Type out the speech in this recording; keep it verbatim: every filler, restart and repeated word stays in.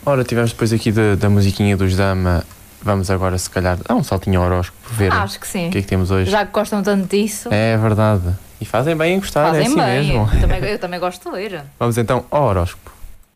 Ora, tivemos depois aqui da, da musiquinha dos Dama. Vamos agora, se calhar, dar um saltinho ao horóscopo, ver Ah, acho que sim. o que é que temos hoje. Já que gostam tanto disso, É verdade. E fazem bem em gostar, é fazem assim bem. mesmo. Eu também, eu também gosto de ler. Vamos então ao horóscopo.